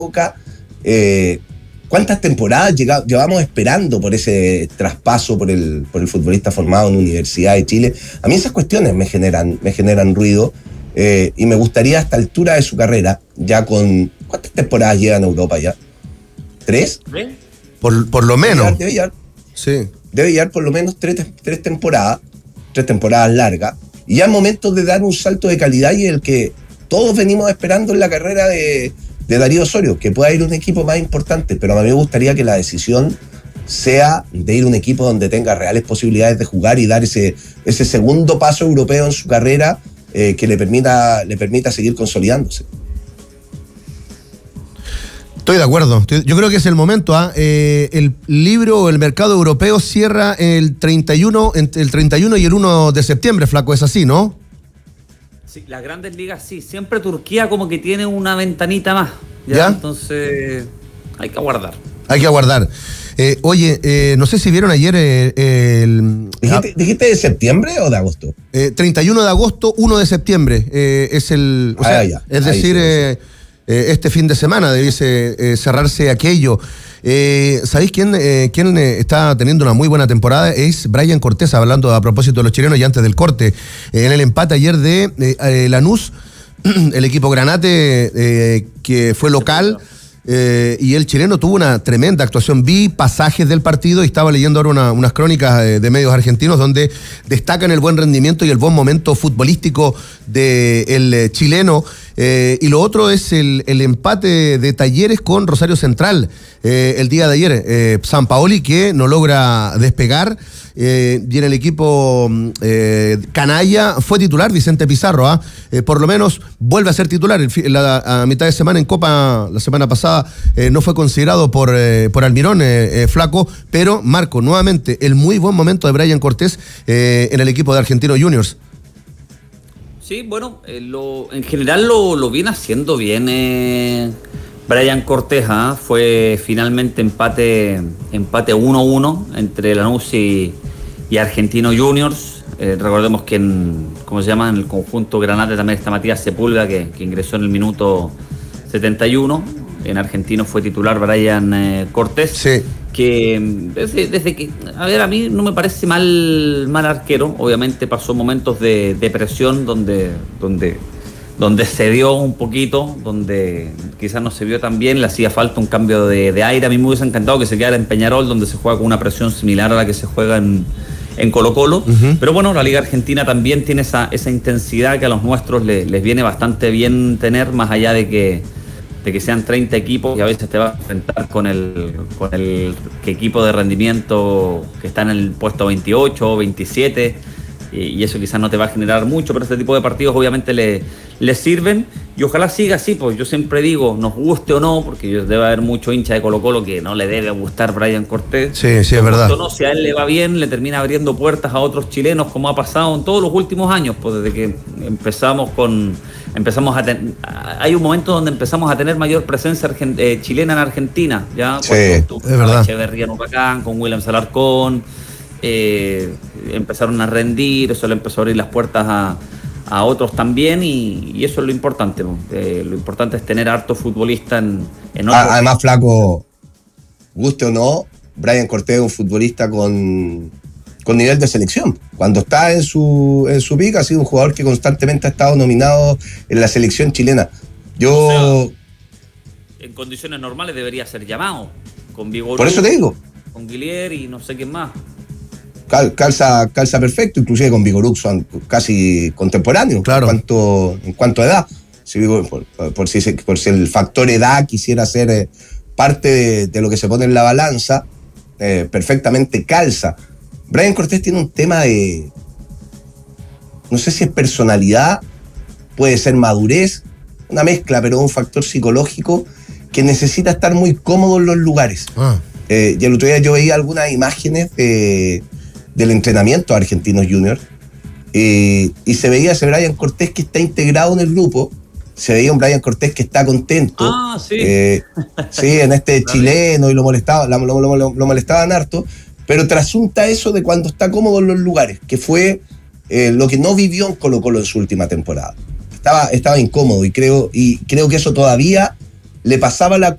Boca. ¿Cuántas temporadas llevamos esperando por ese traspaso por el futbolista formado en Universidad de Chile? A mí esas cuestiones me generan ruido, y me gustaría a esta altura de su carrera, ya con... ¿Cuántas temporadas lleva en Europa ya? ¿3? Por lo menos. Debe llevar por lo menos tres temporadas largas, y ya es momento de dar un salto de calidad, y el que todos venimos esperando en la carrera de Darío Osorio, que pueda ir a un equipo más importante, pero a mí me gustaría que la decisión sea de ir a un equipo donde tenga reales posibilidades de jugar y dar ese segundo paso europeo en su carrera, que le permita seguir consolidándose. Estoy de acuerdo. Yo creo que es el momento. El libro o el mercado europeo cierra el 31 y el 1 de septiembre, Flaco, es así, ¿no? Sí, las grandes ligas sí. Siempre Turquía como que tiene una ventanita más. ¿Ya? Entonces hay que aguardar. Oye, no sé si vieron ayer ¿Dijiste de septiembre o de agosto? 31 de agosto, 1 de septiembre. Es el... O sea, es decir... este fin de semana debiese cerrarse aquello. ¿Sabéis quién está teniendo una muy buena temporada? Es Brian Cortés, hablando a propósito de los chilenos y antes del corte. En el empate ayer de Lanús, el equipo Granate, que fue local, y el chileno tuvo una tremenda actuación. Vi pasajes del partido y estaba leyendo ahora unas crónicas de medios argentinos donde destacan el buen rendimiento y el buen momento futbolístico del chileno. Y lo otro es el empate de Talleres con Rosario Central el día de ayer. Sampaoli, que no logra despegar, y en el equipo canalla fue titular Vicente Pizarro. Por lo menos vuelve a ser titular. A mitad de semana en Copa, la semana pasada, no fue considerado por Almirón, Flaco, pero Marco, nuevamente, el muy buen momento de Brian Cortés en el equipo de Argentinos Juniors. Sí, bueno, en general lo viene haciendo bien Brian Cortés. Fue finalmente empate 1-1 entre Lanús y Argentinos Juniors. Recordemos que en el conjunto Granate también está Matías Sepúlveda, que ingresó en el minuto 71. En Argentino fue titular Brian Cortés. Sí. Que desde que, a mí no me parece mal arquero. Obviamente pasó momentos de presión donde cedió un poquito, donde quizás no se vio tan bien, le hacía falta un cambio de aire. A mí me hubiese encantado que se quedara en Peñarol, donde se juega con una presión similar a la que se juega en Colo-Colo. Uh-huh. Pero bueno, la Liga Argentina también tiene esa intensidad que a los nuestros les viene bastante bien tener, más allá de que sean 30 equipos, y a veces te vas a enfrentar con el equipo de rendimiento que está en el puesto 28 o 27, y eso quizás no te va a generar mucho, pero este tipo de partidos obviamente le sirven, y ojalá siga así. Pues yo siempre digo, nos guste o no, porque debe haber mucho hincha de Colo-Colo que no le debe gustar Brian Cortés. Sí, es verdad. No, si a él le va bien, le termina abriendo puertas a otros chilenos, como ha pasado en todos los últimos años, pues desde que hay un momento donde empezamos a tener mayor presencia chilena en Argentina, ya sí, es verdad. Echeverría en Huracán, con William Alarcón, empezaron a rendir, eso le empezó a abrir las puertas a otros también, y eso es lo importante, ¿no? Lo importante es tener harto futbolista en otros. Además, Flaco, guste o no, Brian Cortés es un futbolista con nivel de selección. Cuando está en su pico, ha sido un jugador que constantemente ha estado nominado en la selección chilena. En condiciones normales debería ser llamado, con Vigorú, por eso te digo, con Guillier y no sé quién más. Calza perfecto, inclusive con Vigorú son casi contemporáneos, claro, en cuanto a edad. Por si el factor edad quisiera ser parte de lo que se pone en la balanza, perfectamente calza. Brian Cortés tiene un tema de, no sé si es personalidad, puede ser madurez, una mezcla, pero un factor psicológico que necesita estar muy cómodo en los lugares. Y el otro día yo veía algunas imágenes del entrenamiento de Argentinos Juniors, y se veía ese Brian Cortés que está integrado en el grupo, se veía un Brian Cortés que está contento. Sí. Sí, en este chileno, y lo molestaban harto. Pero trasunta eso de cuando está cómodo en los lugares, que fue lo que no vivió en Colo-Colo en su última temporada. Estaba incómodo, y creo que eso todavía le pasaba la